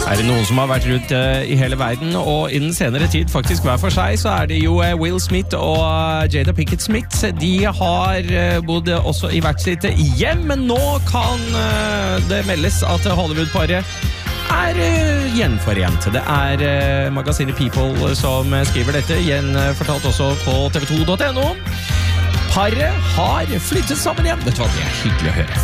Det noen som har vært rundt i hele verden, og i den senere tid, faktisk hver for seg, så det jo Will Smith og Jada Pinkett Smith. De har bodd også i hvert sitt hjem, men nå kan det meldes at Hollywood-paret gjenforent. Det magasinet People som skriver dette, gjenfortalt også på tv2.no. Paret har flyttet sammen igjen. Vet du hva, det hyggelig å høre.